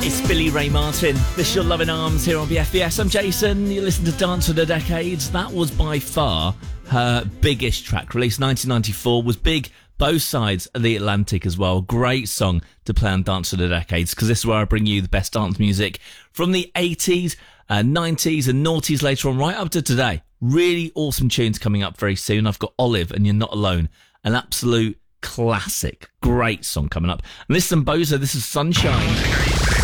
It's Billy Ray Martin. This is Your Loving Arms here on BFBS. I'm Jason. You listen to Dance of the Decades. That was by far her biggest track. Released 1994. Was big both sides of the Atlantic as well. Great song to play on Dance of the Decades, because this is where I bring you the best dance music from the 80s, 90s and noughties later on, right up to today. Really awesome tunes coming up very soon. I've got Olive and You're Not Alone. An absolute classic. Great song coming up. And this is Bozo. This is Sunshine.